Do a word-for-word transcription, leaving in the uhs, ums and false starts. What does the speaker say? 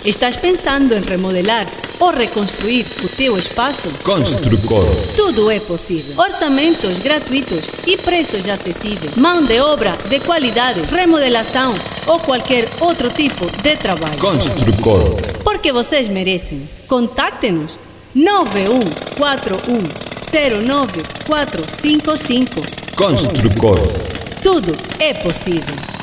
Estás pensando em remodelar ou reconstruir o teu espaço? Construcor. Tudo é possível. Orçamentos gratuitos e preços acessíveis. Mão de obra de qualidade, remodelação ou qualquer outro tipo de trabalho. Construcor. Porque vocês merecem. Contacte-nos nove um quatro um zero nove quatro cinco cinco. Construcor. Tudo é possível.